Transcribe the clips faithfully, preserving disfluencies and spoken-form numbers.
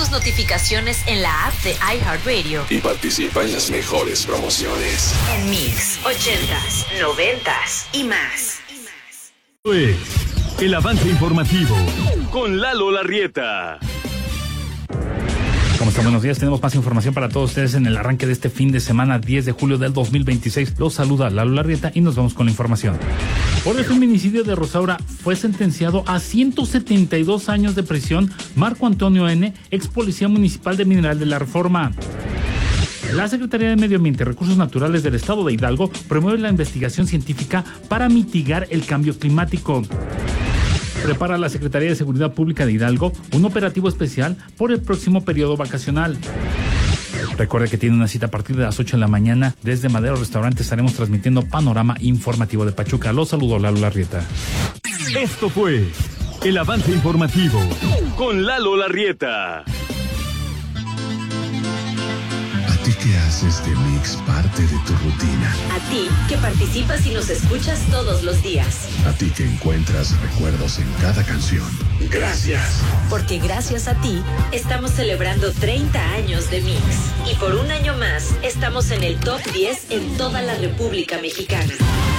tus notificaciones en la app de iHeartRadio y participa en las mejores promociones. En Mix, ochentas, noventas y más. Pues, el avance informativo con Lalo Larrieta. ¿Cómo están? Buenos días. Tenemos más información para todos ustedes en el arranque de este fin de semana, diez de julio del dos mil veintiséis. Los saluda Lalo Larrieta y nos vamos con la información. Por el feminicidio de Rosaura fue sentenciado a ciento setenta y dos años de prisión Marco Antonio N., ex policía municipal de Mineral de la Reforma. La Secretaría de Medio Ambiente y Recursos Naturales del Estado de Hidalgo promueve la investigación científica para mitigar el cambio climático. Prepara la Secretaría de Seguridad Pública de Hidalgo un operativo especial por el próximo periodo vacacional. Recuerde que tiene una cita a partir de las ocho de la mañana. Desde Madero Restaurante estaremos transmitiendo Panorama Informativo de Pachuca. Los saludo, Lalo Larrieta. Esto fue el avance informativo con Lalo Larrieta. ¿A ti que haces de Mix parte de tu rutina? A ti que participas y nos escuchas todos los días. A ti que encuentras recuerdos en cada canción. Gracias. Porque gracias a ti estamos celebrando treinta años de Mix. Y por un año más estamos en el top diez en toda la República Mexicana.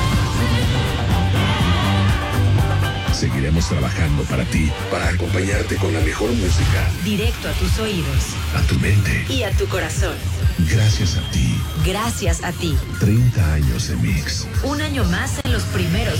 Seguiremos trabajando para ti, para acompañarte con la mejor música. Directo a tus oídos. A tu mente. Y a tu corazón. Gracias a ti. Gracias a ti. treinta años de Mix. Un año más en los primeros